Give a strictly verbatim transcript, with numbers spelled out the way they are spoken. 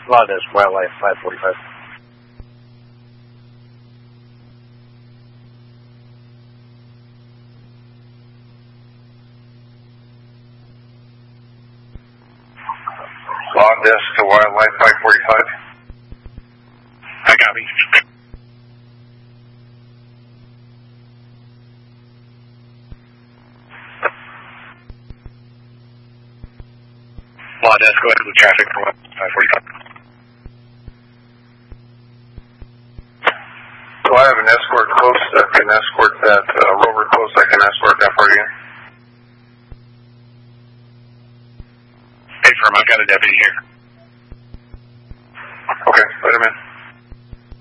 Law Desk, Wildlife five forty-five. Law Desk to Wildlife five forty-five. I got me. Law Desk, go ahead with traffic for five forty-five. So I have an escort close that can escort that uh, rover close. I can escort that for you. Hey, firm, I've got a deputy here. Okay, wait a minute.